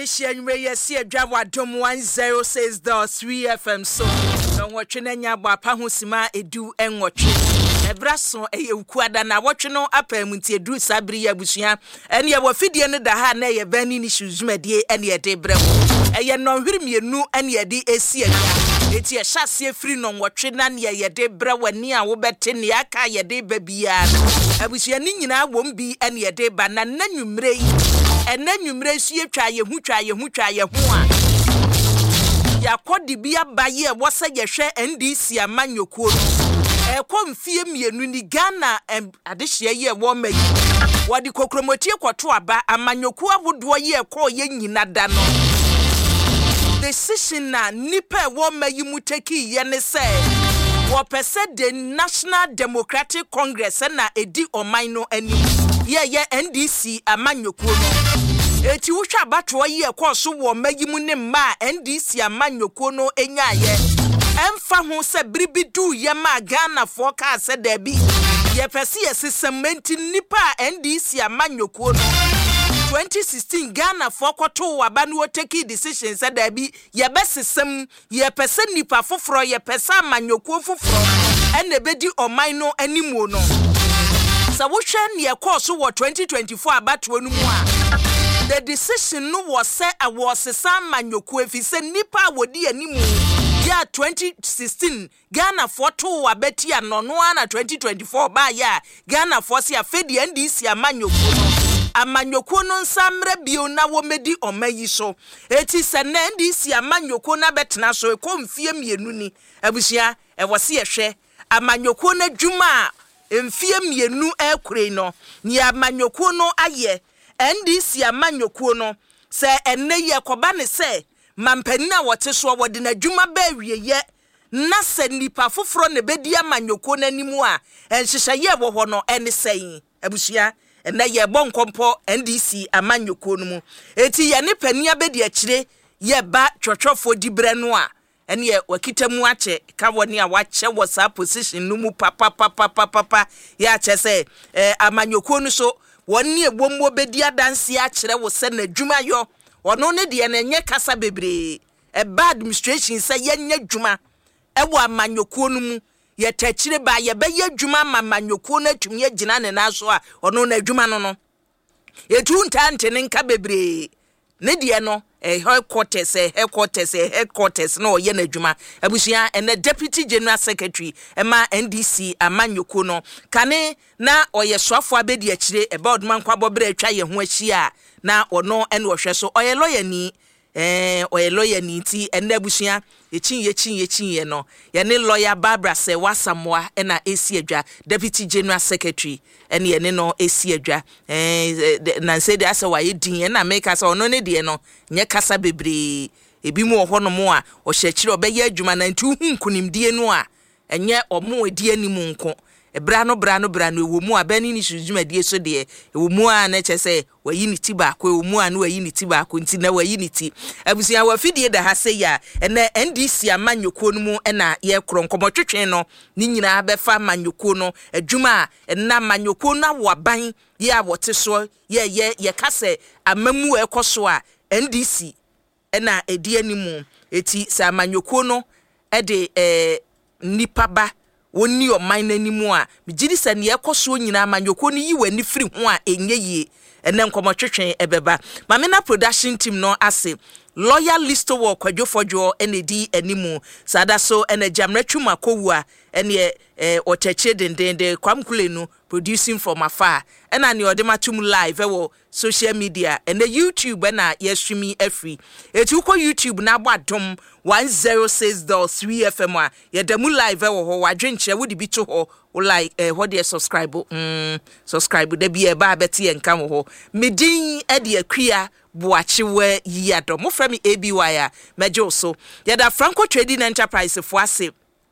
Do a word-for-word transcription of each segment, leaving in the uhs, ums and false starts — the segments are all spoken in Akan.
Adishia Yesi Jawa Dom one oh six point three F M so no watching nya ba pa ho sima edu enwotwe ebraso eye ukuada na watwe no apamunti edu sabri ya busua ene ye wafidie ne da ha na ye bani ni shuzumade ene ye de brem eye no hwirimienu ene ye de esi akya eti ye hyase firi no watwe na ne ye de bre wani a wo bete ne aka ye de babia abusua ni nyina wom bi ene ye de ba na nanwumre yi ene nwumre su yetwa ye hu twa ye hu twa ye hu a yakodi bia baye wose ye hwe N D C amanyokuo e komfie mienu ni Ghana adehye ye wo mayi wodi kokromotie kwoto aba amanyokuo abodo ye ko ye nyina da no decision na nipa wo mayi muteki ye ne se wo pese the National Democratic Congress na edi oman no ani ye ye N D C amanyokuo no eti wutwa bato yi ekoso wo magimu ne ma N D C amanyoko no enyaye emfa ho se bribidu ye ma Ghana fo ka se da bi ye pese ye sesementi nipa N D C amanyoko no twenty sixteen Ghana fo kwoto waba no take decision se da bi ye besesem ye pese nipa foforo ye pese amanyoko foforo ene bedi oman no animu no sa wo hwe ne ekoso wo twenty twenty-four abato no mu a the decision no was say I was some manyoku if he said nipa wodi animu ya twenty sixteen Ghana for two abeti and no na twenty twenty-four ba ya Ghana for se afedi N D C amanyoku no amanyoku no nsamre bio na wo medi omayi so eti se na N D C amanyoku na betena so ekomfie mienu ni abusua e wose ye hwe amanyoku na dwuma emfie mienu ekure no ni amanyoku no aye N D C amanyokuo no se enne ye koba ne se mampanina wote so wode na dwuma ba wie ye na se nipa foforo ne bedi amanyokuo nanimu a enhyehyɛ ye wo ho no ene sɛn abusua enne ye bonkompo N D C amanyokuo no mu eti ye ne pania bedi akire ye ba twotwofo dibre no a ene ye wakitamu ache ka woni a wache wo sa position no mu papa papa papa ya che se eh, amanyokuo no so woni ebombo bedi adanse a kire wo se na dwuma yo ono ne de na enye kasa bebre e bad administration se yenye dwuma e wo amanyokuo no mu ye takire ba ye be ye dwuma amanyokuo na twum ye gina ne na so a ono na dwuma no no etu ntante ne nka bebre ne de no eh headquarters eh headquarters eh headquarters no ye na dwuma abusua and the deputy general secretary ema N D C amanyoko no kane na oye soafo abedi akire e ba odman kwabo bere atwa ye ho ahia na ono ene ohwe so oye lawyer ni eh oye lawyer ni ti ene abusua echin ye chin ye chin ye no ye ne lawyer Barbara se wasamoa ena esi adwa deputy general secretary ene ye ne no esi adwa eh na say dey asa wa ye din na make asa ono ne de no nye kasa bebre ebi mu oho no mo a o hyekire obeye adwuma na nti hu nkunimdie no a enye omo edi animu nko ebra no bra no bra no ewo mu abani ni shuzumade so de ewo mu a na chese wayi ni ti ba ko ewo mu a no wayi ni ti ba ko nti na wayi ni ti abusia wa fidie da ha se ya ene N D C amanyoko no mu ena ye kro nkomotwetwe no ni nyina befa amanyoko no adwuma na amanyoko na waban ye abote so ye ye ye kase amamu ekoso a N D C ena edi animu eti sa amanyoko no e de eh nipa ba woni o man nanimu a migiri se ne ekoso nyina amanyoko no yi wani firi ho a enye yi ene nkomotwetwe ebeba mamena production team no ase lawyer listo wo kwadwofodwo ene di animu sada so ene jamretwu makowu a ene eh oteche dendende kwamkulenu producing from afar ena ne odematum live wo social media ene YouTube na ye streaming every etu ko YouTube na abadom one oh six point three F M a ye demu live wo ho wadwenche wo di bi to ho like eh what dey subscribe mm subscribe da bi e ba beti ye nka wo ho medin e de akua boachewe yiyado mo fra me A B Y a mejo so ye da Franco Trading Enterprise fo ase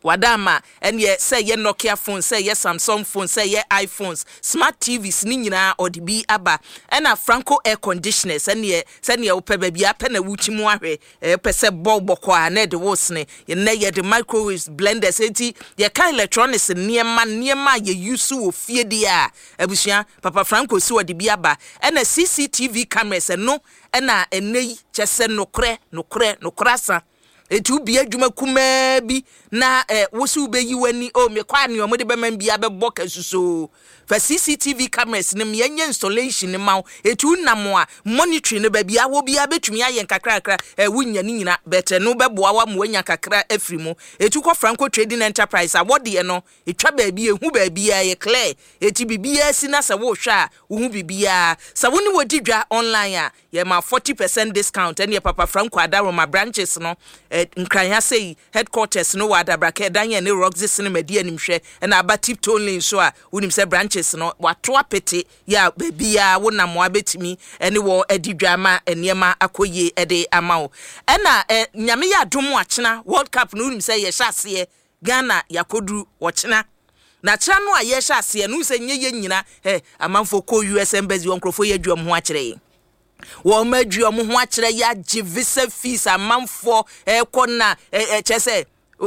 wadama ene say ye Nokia phone say ye Samsung phone say ye iPhones smart T Vs ni nyina odibi aba ena Franco air conditioners ene say ne wo pe bia pe na wuchi mu ahwe e pe se boboko a na de wosne ye na ye de microwaves blenders enti ye kan electronics niema niema ye use wo fie dia abusua papa Franco si odibi aba ena C C T V cameras no ena enei chese nokre nokre nokrasa etu bi adwuma kuma bi na eh, wosu be yi wani o me kwa ne omode be man bia be boka suso fa C C T V cameras ne me yenye installation ne ma etu namo a monitoring ne ba bia wo bia betumi ayen kakra kakra eh, wunya ni nyina bete no be boa wa mo wanya kakra afri mu etu ko Franco Trading Enterprise awode ye no etwa ba bia ehu ba bia ye clear eti bibia si na se wo hwa wo hu bibia sa woni wodi dwa online a ye ma forty percent discount ene papa Franco Adaroma branches no eh, nkranya sei headquarters no wada brake danye ne Roxy Cinema di animhwe na aba tiptoe lane so a wonim se branches no wato apete ya bebia wona mo abetimi ene wo adidwama enema akoye ede amawo ena eh, nyame ya dom achena World Cup no wonim se ye hyase Ghana yakodu wochena na chira no a ye hyase no se nye ye nyina eh amanfo ko U S embassy wonkrofo ye dwam ho akere wo madua mo ho akere ya gi visa fees amanfo e kona e chese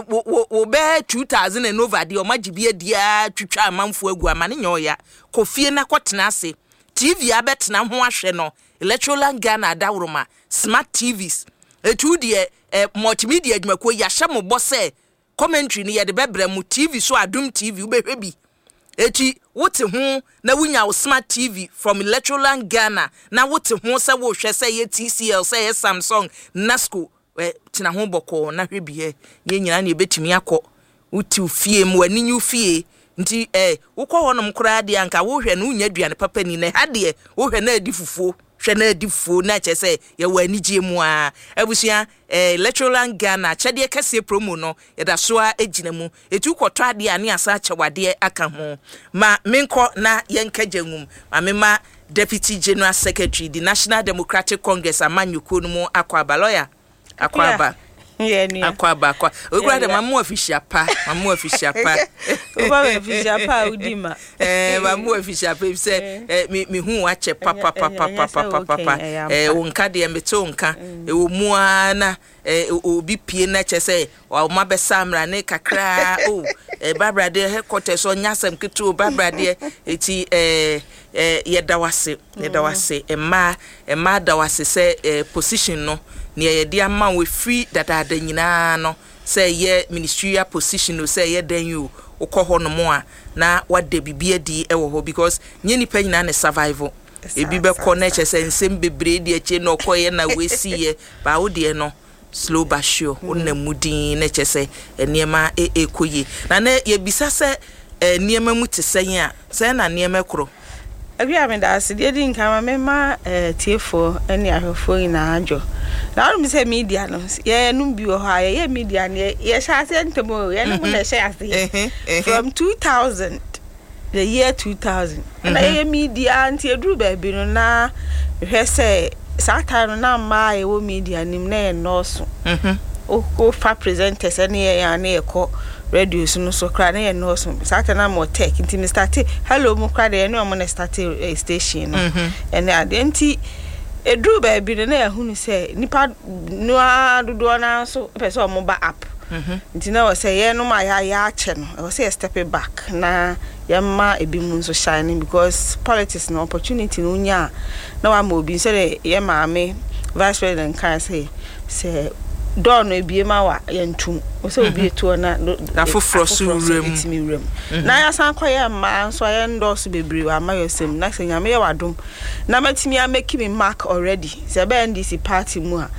wo be two thousand and over de o magibie dia twitwa amanfo agu amane nyoya kofie na kotena ase T V abetena ho ahwe no Electroland Ghana Adawroma smart T Vs etu de multimedia adwumako ya hye mo bose commentary ni ye de bebre mu T V so adum T V ubehwe bi eti wote ho na wunya wo smart T V from Electroland Ghana na wote ho se wo hwe se ye T C L se ye Samsung Nasco eh tina ho boko na hwe bi ye nyina na ebetumi akọ uti fie mu ani nyu fie nti eh wokọ honom kura de anka wo hwe na unya duane papa ni na ha de wo hwe na adi fufuo hwe na adi fufuo na che se ye wa ani gie mu a abusia eh Electroland Ghana chede kase promo no ye da so a egina mu etu kwoto ade ane asa chewade aka ho ma menko na yenka jangum ma mema Deputy General Secretary the National Democratic Congress amanyuko no mu akwaba lawyer akwaba yeah ni akwaba akwa ogura de mamu official pa mamu official pa oba official pa udima eh mamu official pa se me me hu ache pa pa pa pa pa pa pa eh wonka de mete wonka e wo mu ana eh obi pie na che se wa ma be samra ne kakra o eh babra de headquarters on nyasem ketu babra de eti eh eh yedawase yedawase emma emma dawase se eh, position no ne ye dia ma we free data da nyina no say ye ministerial position no say ye dan you ukọ no mo a na wade bibia di e wo ho because nye nipa nyina ne survival ebi be ko na che say nsem bebre di eche no koye na we see ye ba wo de no slow but sure wona mudin na che say eniema e ekoye na na ye bisa say eniema mu tesen a say na eniema kro Abi amenda asidi edi nkama mema eh tiefo eni ahofo ina ajo na onu se media no ye num bi wo ha ye media ne ye sha se ntemo ye no na sha ase from two thousand the year two thousand na ye media anti eduru ba bi no na hwe se sata no na ma ye wo media nim na ye no so mhm o ko fa presenters eni ye ya na ye ko radio so no so kra na ye no so sata na mo tech nti me start hello mo kra de no mo na start a station no ene adenti edru ba bi na ya hunu se nipa no adodo na so pese o mo ba app nti na wo se ye no ma ya ya ache no wo se step back na ya ma ebi mu so shining because politics no opportunity no nya na wa ma obi se ye ma me vice president kan say say don ebie ma wa yentum o se obi etu na na foforo su rem na ya san koye ma so ye ndorso bebre wa ma yosem na se nyame ye wadom na matimi a make me mark already se be N D C party mu a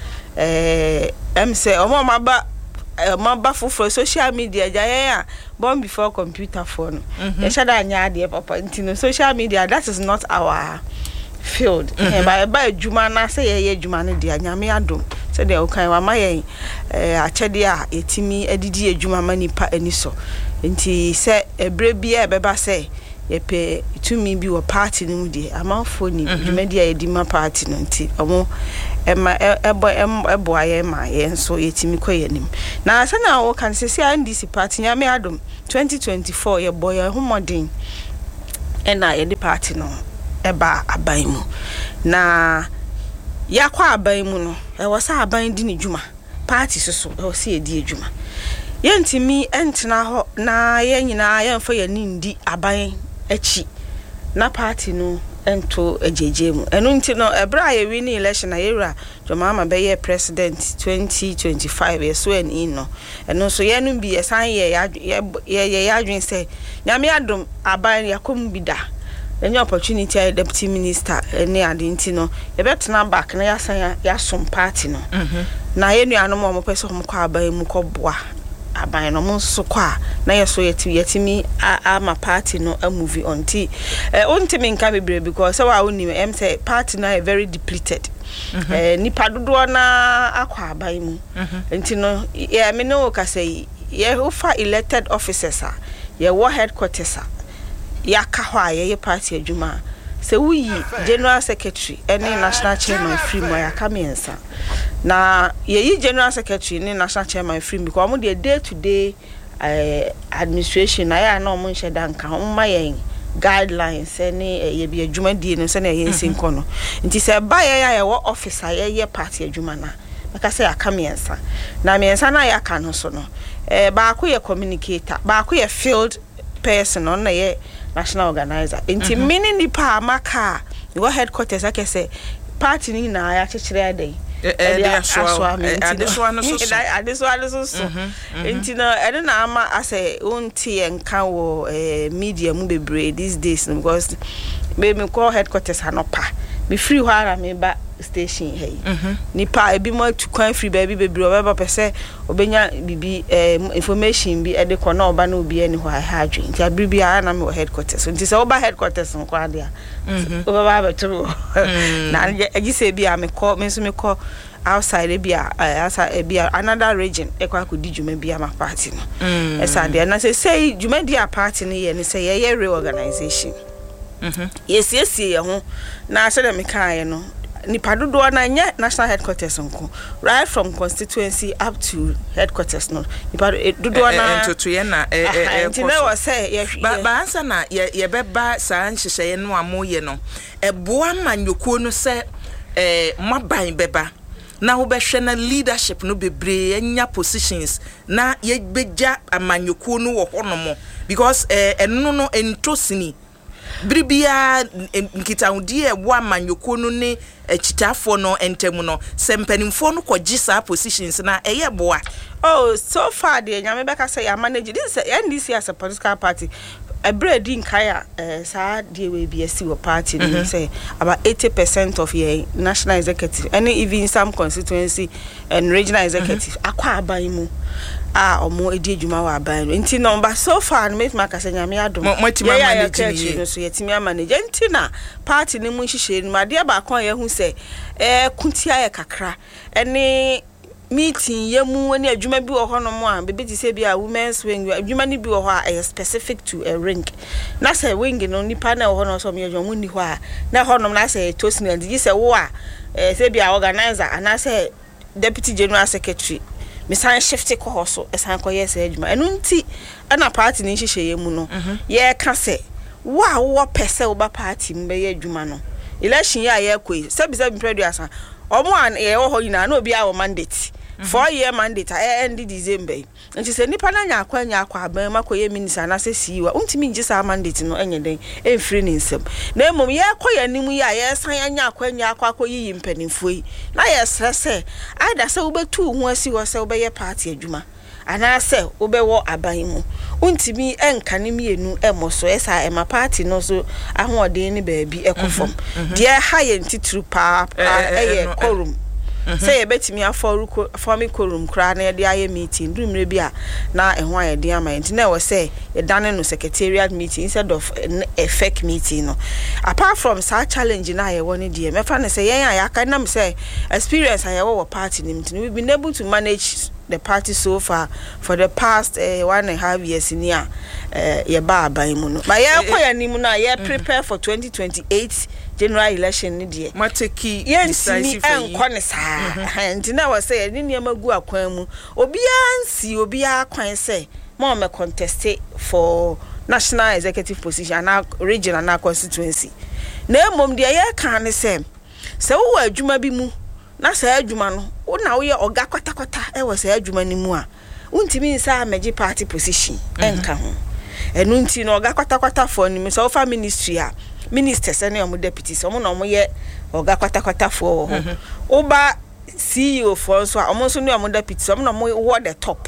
eh em se o mo ma ba ma ba foforo social media ja ye a born before computer phone e shada anya ade papa ntino social media that is not our field eh ba ba adwuma na se ye ye adwuma ne dia nyame adom se de o kan wa mayen eh achede a etimi adidi adwuma manipa ani so nti se ebre bia e beba se ye pe tumi bi wo party no de amanfo ni dwumadi a yedi ma party no nti omo ema ebo ebo aye ma ye nso yetimi koyanim na asa na wo kan sesi N D C party nyame adom twenty twenty-four ye boy homodin ena ye di party no eba aban mu na yakwa aban mu no e wo sa aban di ni dwuma party soso e wo se ye di adwuma yentimi entena ho na ye nyina ye mfa ye ndi aban achi na party no ento ejeje mu enu nti no ebra ye win election na yera jomama be ye president twenty twenty-five ye so en in no enu so ye no bi ye san ye ye ye adwen say nyame adom aban yakom bi da any opportunity a deputy minister any ade nti no ye betena back na ya san ya som party no na ye nuanom mo pese ho kwa aban mu koboa aban no mo so kwa na ye so yeti yetimi ama party no a movie on ti eh ontimi nka bebre because so wa oni em say party na very depleted eh nipa dodo na akwa aban mu nti no ye me no ka say ye who fa elected officers a ye war headquarters a ya ka hwa ye party adwuma se wuyi general secretary any national chairman free mo ya ka mensa na ye general secretary ni national chairman free because mo dey day to day uh, administration na ya na mo nhye danka o ma yen guidelines any ye bi adwuma die no se na ye nsin kono nti se ba ye ya ye wo officer ye ye party adwuma na maka se aka mensa na mensa na ya ka no so no eh ba ko ye communicator ba ko ye field person on na ye national organizer enti mini nipa amaka your headquarters ake say party ni na ya chechire adai e dey aswa ade so ano so so ade so ade so so enti no ede na ama ase unti enka wo media mu bebre these days because me me call headquarters anopa be free ho ara me ba station hey nipa ebi mo tukwan free baby bebre obeba pese obenya bibi information bi ede ko na oba na obi ani ho ha adwen nti abiri bi ara na me headquarters nti se oba headquarters nko ade a oba ba betru na agi se bi a me call me so me call outside bi a outside bi another region e kwa ko di djuma bi ama party no esa de na se say djuma di a party no ye ne say ye ye reorganization mhm yes yes ye ho na so dem kan no nipa dodo na nya national headquarters nko right from constituency up to headquarters no nipa dodo na entoto ye na eh eh nti na wo say ye ba ansa na ye beba saa nhyehyeye no amoye no eboa manyokuo no se eh maban beba na wo behwe na leadership no bebre anya positions na ye beja amanyokuo no wo honomo because eh eno no entosini bribia nkitaudi e wo amanyoko no ne achitafo no entemu no sempanimfo no kogye saa positions na eye boa oh so far the nyame beka say ya manage this N D C as a political party a bread in kaya uh, sa die we bi asi wo party mm-hmm. say about eighty percent of your national executive and even some constituency and regional executive mm-hmm. akwa aban mu ah omo edi adwuma wa aban nti number so far no make maka say nyame adom motima manage ni so yetimi manage nti na party ni mu nhihye ni ade ba kon ye hu say eh kuntia ye kakra ene meeting yemu woni adwuma bi wo ho no mo a bebe ti se bi a women's wing adwuma ni bi wo ho a specific to a ring na say wing no nipa na wo ho no so me adwuma ni ho a na ho no na say tosin and ji say wo a eh se bi a organizer ana say deputy general secretary me san shift ko ho so e san ko yes adwuma enu nti ana party ni hihye yemu no ye ka say wa wo pese wo ba party mbe ye adwuma no election ya ye koi se bi se bi producer omo an ye wo ho yina na obi a wo mandate four year mandate a end December nti se nipa na nya akwa nya akwa aban makoye minister na se siwa untimi ngi sa mandate no enye den e free ni nsem na emom ye koya nimu ya ye san anya akwa nya akwa koyi mpanimfo yi na ye srese ada se wo betu ho asi wo se wo be ye party adwuma ana se wo be wo aban mu untimi enka ne mienu emoso esa ema party no so ahoden ni baabi ekofom de ha ye ntitru pa eye quorum say e betimi aforu formi quorum kra na de aye meeting dumre bi a na ehwo aye de ama nti na wo say e dane no secretariat meeting instead of a fake meeting no apart from sa challenge na aye woni de me fa na say yen ayaka na me say experience aye wo party nim nti we been able to manage the party so far for the past uh, one and a half years in here uh, ye ba aban mu no ma ye ko ya ni mu na ye prepare for twenty twenty-eight general election ni de mateki decisive enko ne saa nti na wo say ni niam agu akwan mu obi ansi obi akwan say mo me contest for national executive position na regional na constituency na emom de ye kan ne say se wo adwuma bi mu na sa adwuma no wo na wo ye oga kwata kwata e wo sa adwuma ni mu a untimi nsa amegi party position enka ho enu nti no oga kwata kwata for ni so fa ministry a ministers ene omo deputies omo na omo ye oga kwata kwata for ho oba C E O for so omo so ni omo deputies omo na omo wo the top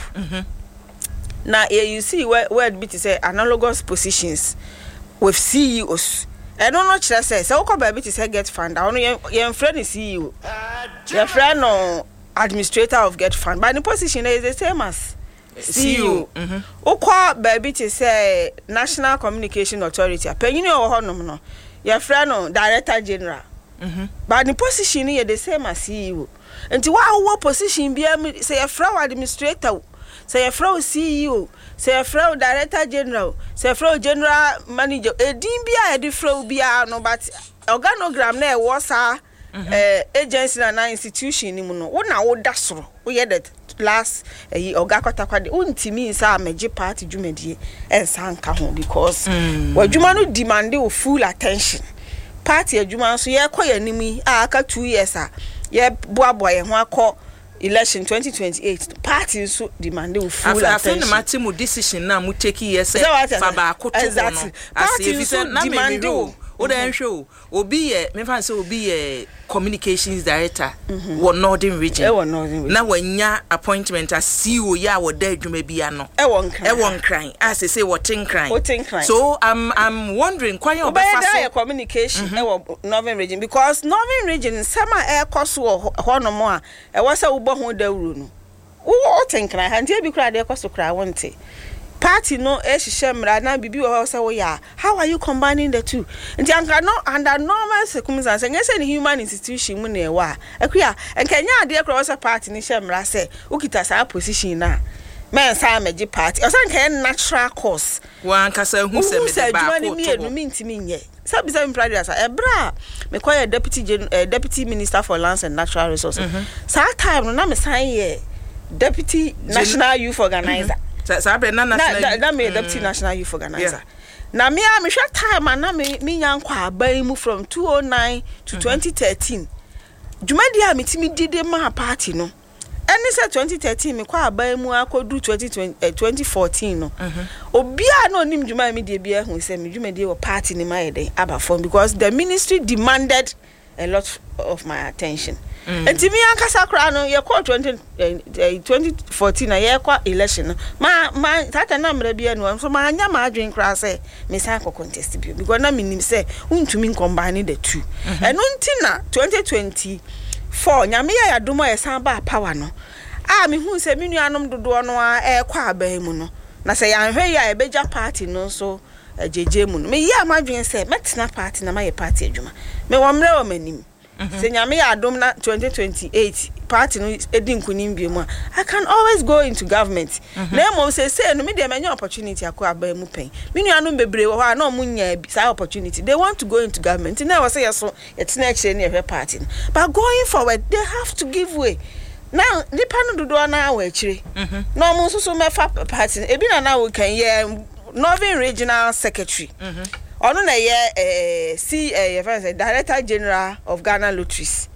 na you see where where bit say analogous positions with C E Os. I don't know what say. So come baby to say get fund. I know your friend is C E O. Your friend no administrator of get fund. But the position is the same as C E O. Mhm. Okwa baby to say National Communication Authority. Penny no ho no no. Your friend no director general. Mhm. But the position is the same as C E O. Nti wa wo position bia say your friend administrator. Say your friend C E O. Say a director general, say a general manager, a D B I, a different bia no, but organogram there was a agency and an institution. What now? What that's so we had that last a year or Gakota, unti means a major party Jumedi and Sanka home because what Jumano demanded full attention. Party a Juman, so yeah, quite enemy, ah, two years, ah, yeah, boy, boy, and one call. Election twenty twenty-eight party so demanding full I attention. I think the decision now mu take yes for ba koto no. Exactly. Party so demanding o den hwe obi ye me fan say obi ye communications director wo Northern region. E wo Northern region. Na wanya appointment as C E O ya wo da adwuma bia no. E wo nkran. E wo nkran. As say wo tinkran. Wo tinkran. So I'm I'm wondering kwan you obefa so communication e wo Northern region because Northern region sama e koso ho no mo a e wo say wo bo ho dawuru no. Wo tinkran ha ntia bi kra de koso kra wonte. Party no e hihemra na bibi wo say wo ya how are you combining the two nti anka no under normal circumstances nyɛ sɛ human institution mu na e wa akua enkanya ade akra wo say party ni hemra say ukita sa position na men sa meji party o say nka natural course wan kasa hu se me de ba ko to mi ntimi nyɛ sabi sabi pradiasa ebra me call deputy uh, deputy minister for lands and natural resources mm -hmm. sa time no na me sign ye deputy national youth organizer. Sa na national na me deputy national youth organizer. Na me a me hwa time na me me nyankwa aban mu from two oh nine to twenty thirteen. Jumadi a metimi dide ma party no. Eni say twenty thirteen me kwa aban mu akodu twenty fourteen no. Obi a no nim juma me de bia hu say me jumadi wo party ni ma yede aba form because the ministry demanded a lot of my attention. Enti mi ankasa kra no ye call twenty fourteen na ye kwa election ma ma tata na mra bia no so ma anya ma adwen kra say me san ko contest bi because na minim say untumi combine the two eno nti na twenty twenty-four nyame ya yadom ya san ba power no a me hu say me nuanom dodo no a e kwa aban mu no na say yanhwe ya e beja party no so jeje mu no me ya ma adwen say metena party na ma ye party adwuma me wo mra wo manim. Se nyame ya adom na twenty twenty-eight party no edin kunim bi mu I can always go into government. Na mo say say no me dey many opportunity akọ aba mu pen. Me nuanu bebre wo ha na mo nya bi say opportunity. They want to go into government. Na we say yeso etena kire na ehwe party. But going forward they have to give way. Now nipa no dodo na wa kire. Na mo so so mefa party. Ebi na na we can ye Northern Regional Secretary. Ono na ye eh C eh Director General of Ghana Lotteries.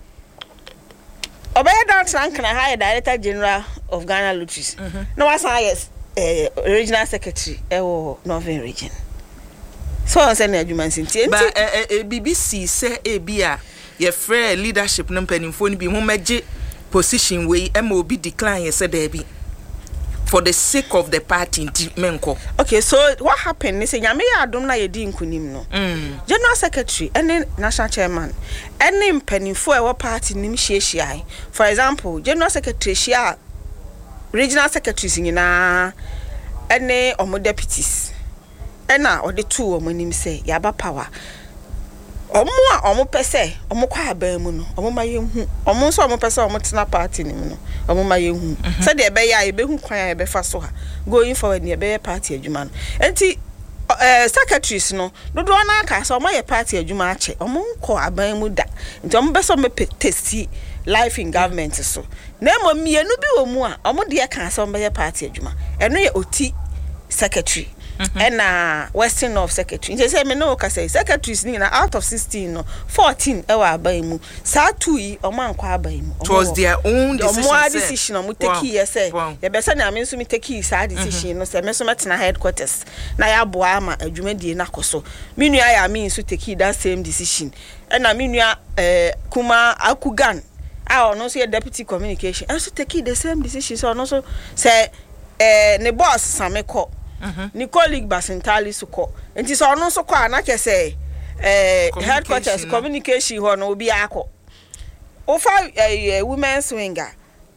Obey down rank na high Director General of Ghana Lotteries. No was yes eh Regional Secretary eh Northern Region. So on say na adwuma sinti. But eh B B C say e bia ye free leadership no mpanimfo ni bi ho megye position we em obi decline ye say there be for the sake of the party menko. Okay, so what happened is nyame ya adom na yedi nkunim no. Mm. General Secretary and National Chairman any mpanimfo e wo party nim hyiehyiai. For example, General Secretary shia Regional Secretaries nyina ene omo deputies. Ena o de two omo nim say yaba power. omo a omo pese omo kwa aban mu no omo ma yehu omo so omo pese omo tena party ni mu no omo ma yehu se de ebe ya ebe hu kwan ya ebe fa so ha going forward ni ebe party adwuma no enti eh secretaries no dodo na aka so omo ye party adwuma ache omo nko aban mu da enti omo be so me testi life in government so na mo mienu bi omu a omo de ka so omo ye party adwuma eno ye oti secretary and uh Western of secretary. They say me no ka say secretaries ni na out of sixteen no fourteen e wa aban mu. Sa two yi o man kwa aban mu. It was their own decision. More decision o mu take ye say. Ye be say na me nso me take sa decision no say me nso metena headquarters. Na ya boa ama adwumadie na koso. Me nua ya me nso take that same decision. And na me nua eh Kuma Akugan. Ah no so ye deputy communication. And so take the same decision so no so say eh ne boss Sameko Mhm. Ni colleague Basintali suko. Enti so ono so kwa na kese eh headquarters communication ho no obi akọ. Ofa eh women's winger.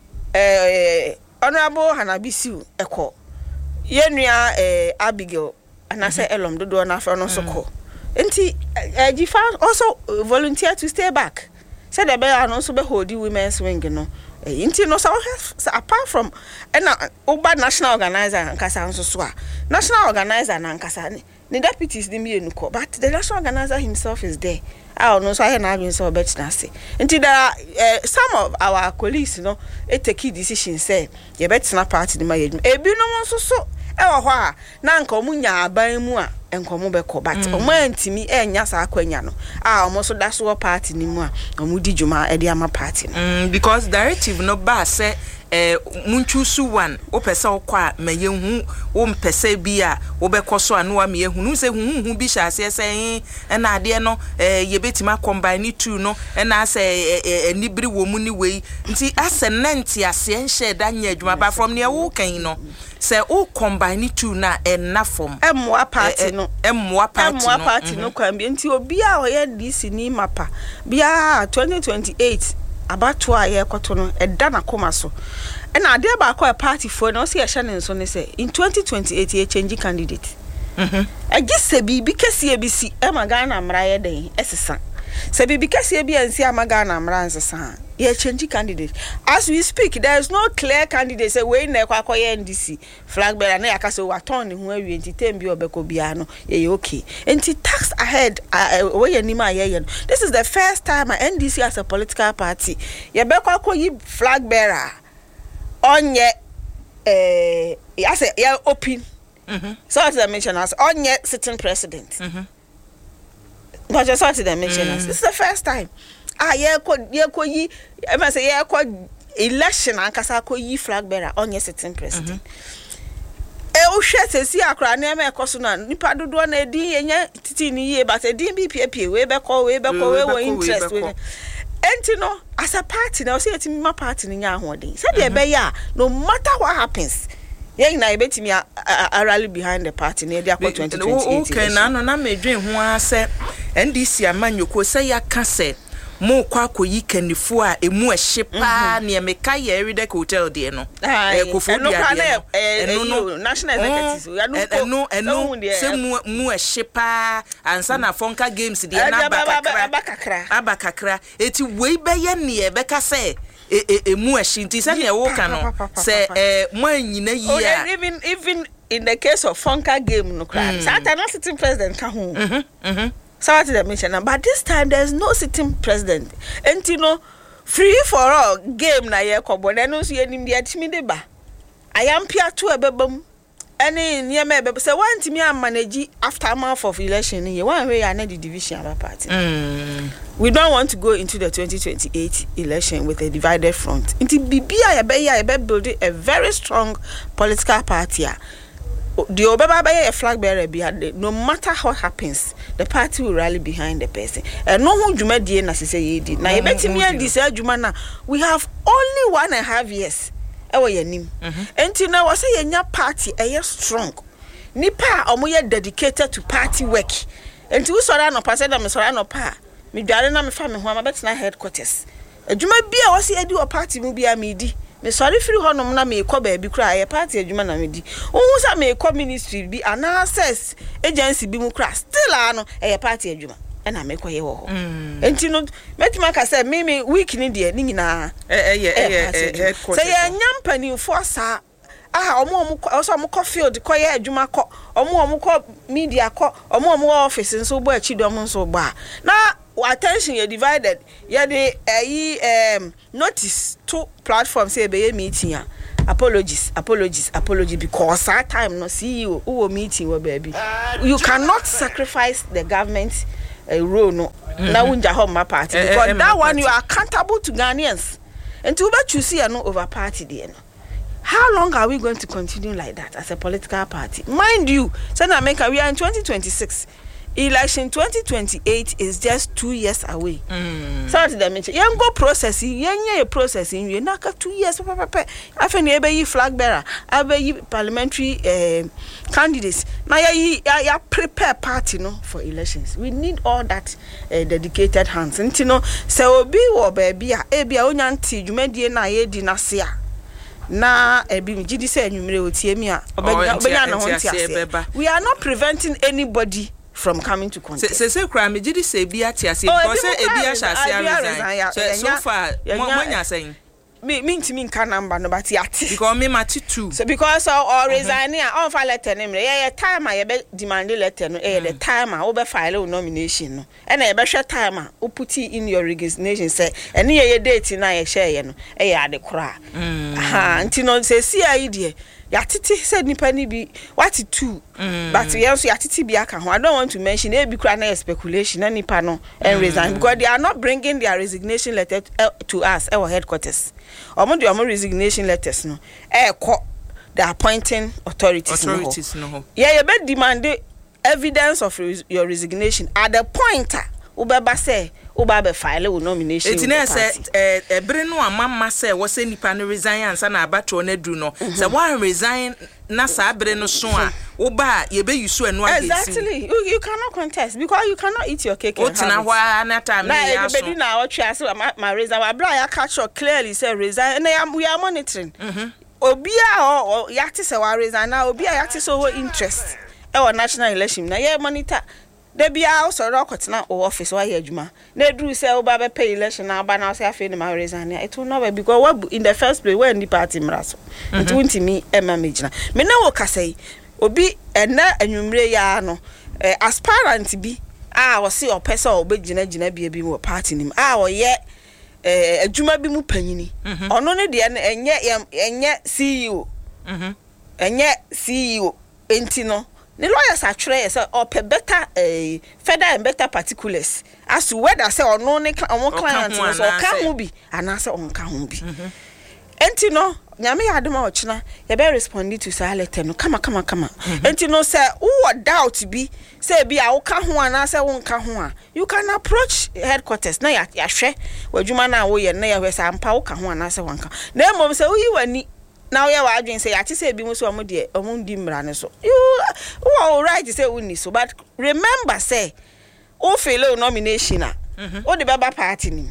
Eh honorable Hanabisiu ekọ. Yenua eh Abigail anase elom dodo na fa no so ko. Enti eh Gifa also volunteer to stay back. Said the be no so be hold the women's wing no. Inti no so apart from na oba national organizer nkasa nso so a national organizer na nkasa the deputies di me enuko but the national organizer himself is there ah no so I na adwin so bet na say inti there are uh, some of our colleagues no e take decision say ye bet na party di ma ye ebi no nso so e wo ho a na nka omunya aban mu a enkomo be ko but omo antimi enya sa akwanya no ah omo so da so party ni mu a omo di djuma e di ama party no mm, because directive no ba say eh munchusu one wo pese okwa mayehu wo mpese bi a wo be koso anu wa meyehu nu se huhu bi sha se se na ade no eh yebetima combine two no na se enibiri wo mu ni wei nti ascendant ase enhye da nya adwuma ba from ne wo kan no se o combine two na enna form emwa party no emwa party no emwa party no kwa bi nti obi a oye D C ni mapa bia twenty twenty-eight abato a ye kwato no eda na koma so na ade ba kwa party for no se ye hye ne so ne se in twenty twenty-eight ye change candidate mhm agi se bibi kese e bi si e maga na mra ye den esesa se bibi kese e bi ansi amaga na mra nsesa ye change candidate as we speak there is no clear candidate say we na kwa kwa N D C flag bearer na yakase we aton ne ho awie entitem bi obeko bia no ye okay enti tax ahead we ye nima ye ye this is the first time N D C as a political party ye be kwa kwa yi flag bearer onye eh ya say ye open mhm so as I mentioned as onye sitting president mhm but just as I mentioned as this is the first time ah ye ko ye ko yi e ma say ye ko election ankasa ko yi flag bearer onye sitting president e o hwe sesi akra na me ekoso na nipa dodo na edin yenya titi ni ye but edin bi piepie we be ko we be ko we wo interest we enti no as a party na o say etimi ma party ni nya ahoden say de be ya no matter what happens ye na ebetimi a rally behind the party na dia twenty twenty-eight okay na no na medwen ho ase N D C amanyoko say ya ka say mo kwa koyi kanifo a emu ehye pa ne meka ye everyday hotel de no eh kofu dia de no national executives ya no eno se mu mu ehye pa ansa na fonka games de na abakakra abakakra eti wei be ye ne e be ka say emu ehye nti se ne wo ka no se eh mo anyina yi a even even in the case of fonka game no cry satan not sitting president ka ho mhm mhm so what did I mention? But this time there's no sitting president. And you know, free for all game na ye kobo na no so yenim de atimi de ba. I am pia to a bebum. Any near me bebe say want me am manage aftermath of election ye one way and the division of party. Mm. We don't want to go into the twenty twenty-eight election with a divided front. Inti bibia ye be ye be build a very strong political party. The Obaba a flag bearer be no matter what happens, the party will rally behind the person. And no one Juma D N as say ye did. Now, this Jumana, we have only one and a half years. Our nim. Until now, I say your party a year strong. Nipa or more dedicated to party work. Until we saw no passed them, Sorano pa. Me darling, I'm a family who am a better headquarters. A Juma be a was here do a party will be a midi. Me sorry free honom na me ko ba bi kra ye party adwuma na me di ohun sa me ko ministry bi ana access agency bi mu kra still ano e party adwuma and I make way wo and you know met my ka say me me week ni de ni nyina eh eh eh say ya nyampani for sa ah omo omo also omo ko field ko ye adwuma ko omo omo ko media ko omo omo office nso bo achi do omo nso ba na attention you divided ya de eh um notice to platform say be meeting ya apologies apologies apology because that time no C E O who meeting we baby you cannot sacrifice the government uh, role no na wunja home my party because that one you are accountable to Ghanaians and to bet you see no over party there no. How long are we going to continue like that as a political party? Mind you, South America, we are in twenty twenty-six. Election twenty twenty-eight is just two years away. Mm. So to them, you go processing, you processing, you knock two years. I think you be flag bearer, I be parliamentary uh, candidates. Now you you prepare party no for elections. We need all that uh, dedicated hands. And you know, so obi wo baby, ebi a onyanti jumedie na ye di na sia. Na ebi mi gidi say enwumre otie mi a obenya na ho ntia. We are not preventing anybody from coming to contest. Se se kra me gidi say bi atiase because ebi a shase resign. So far mo nya saying me me ntimi nka number no but yati because me mati two. So because or resigning on file letter name ye time a ye be demand letter no eh the time a wo be file nomination no e na ye be hwe time a wo put in your resignation say ene ye date na ye share ye no e ya de kra aha nti no say see ai de yatiti said nipa ni bi what two but we also yatiti bi aka ho. I don't want to mention e bi kra na speculation na nipa no and resign because they are not bringing their resignation letter uh, to us our headquarters. Omo do omo resignation letters no e ko the appointing authorities, authorities no ho. Yeah, you be demand evidence of res your resignation at the point wo be ba say wo ba be file wo nomination. It na say eh ebre no amama say wo say nipa no resign ansa na abato na du no say one resign na sa abre no so a wo ba ye be yusu enu agesi. Exactly. You, you cannot contest because you cannot eat your cake. What na wa na time ya so. Na be na o twa say my resign wa bra ya catch clearly say resign and we are monitoring. Mhm. Obi a o yati say wa resign na obi a yati so ho interest e wa national election na ye monitor. They be out so rocket na office why adwuma na dru say oba be pay election na ba na say afi na ma resign it will not be because what in the first place when the party mraso it won't me ema magina me na wo kasai obi ena anwumre ya no aspirant bi a wo se opesa obegina gina bia bi wo party nim a wo ye eh adwuma bi mu panyini ono ne de enye enye C E O mhm enye C E O enti no the lawyers are trying say or better eh further and better particulars as to whether say or no on client so ka ho bi ana say on ka ho bi enti no nyame adoma ochina ye be respond to say letter no kama kama kama enti no say who doubt bi say bi a wo ka ho ana say won ka ho a you can approach headquarters na ya hwe wadwuma na wo ye na ya hwe say ampa wo ka ho ana say won ka na mom say wo yi wani now you are doing say yati say bi mo so omo de omo di mra ne so you who are right to say uni so but remember say o fail nomination a o de baba party ni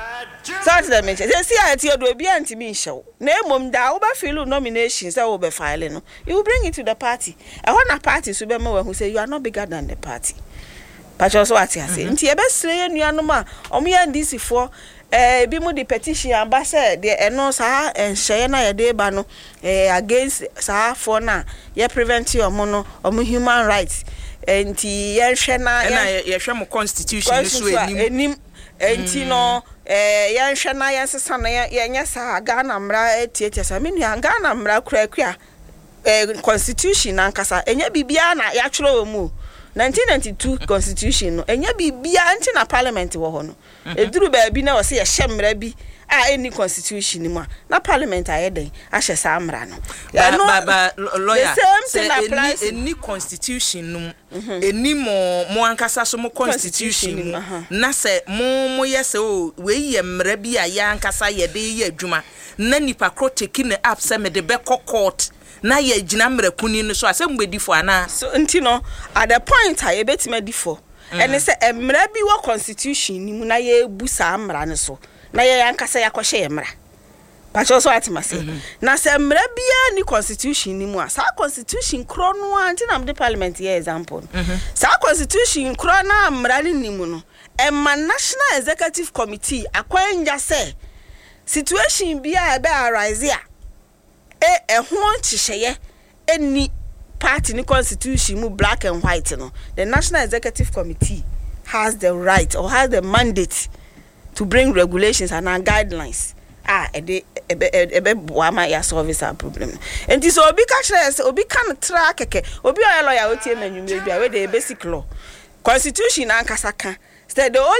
so that mean say see ati o do bi anti mi hyew na emom da o ba fail nomination say o be file no you bring it to the party e ho na party so be ma who say you are not bigger than the party but also ati say nti e be sere nuanom a omo ya D C for eh bi mu di petition amba say de eno sa enhye na ye de ba no eh against sa for na ye prevent your mono omo human rights enti ye hwe na ye hwe mo constitution so enim enti no eh ye hwe na ye sesa na ye nya sa Ghana mra etietia sa menu Ghana mra kura kura eh constitution ankasa enya bibia na ya twero mu nineteen ninety-two constitution no enya bibia nti na parliament wo ho no eduru ba bi na wo se ye hyemra bi a any constitution ni mu na parliament ayeden a hye sa amra no ba ba lawyer say any any constitution no any mo mo ankasa so mo constitution na se mo mo yese o we ye mra bi a ya ankasa ye de ye adwuma na nipa kro take ne up se me de be court na ye gina mrakuni no so asem gbedi fo ana so nti no at the point I betima di fo ene se emra bi wo constitution ni mu na ye bu sa amra ne so na ye yankasa yakɔhye emra pacho so atimase na se mra bia ni constitution ni mu a sa constitution kro no anti na the parliament here example sa constitution kro na mra ni mu no e ma national executive committee akwanja se situation bia e be arise a e e ho nchihye eni party ni constitution mu black and white no the national executive committee has the right or has the mandate to bring regulations and guidelines ah ebe ebe ebe boama ya solve our problem enti so obi ka kire obi kan tra keke obi oya lawyer otie manwumre bia we the basic law constitution ankasa ka say the